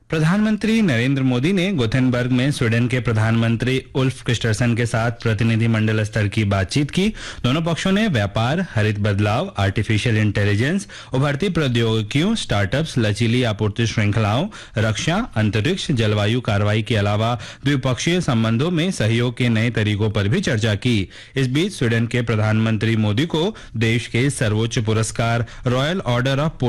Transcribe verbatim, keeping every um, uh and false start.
प्रधानमंत्री नरेंद्र मोदी ने गोथेनबर्ग में स्वीडन के प्रधानमंत्री उल्फ क्रिस्टरसन के साथ प्रतिनिधिमंडल स्तर की बातचीत की। दोनों पक्षों ने व्यापार, हरित बदलाव, आर्टिफिशियल इंटेलिजेंस, उभरती प्रौद्योगिकियों, स्टार्टअप्स, लचीली आपूर्ति श्रृंखलाओं, रक्षा, अंतरिक्ष, जलवायु कार्रवाई के अलावा द्विपक्षीय संबंधों में सहयोग के नए तरीकों पर भी चर्चा की। इस बीच स्वीडन के प्रधानमंत्री मोदी को देश के सर्वोच्च पुरस्कार रॉयल ऑर्डर ऑफ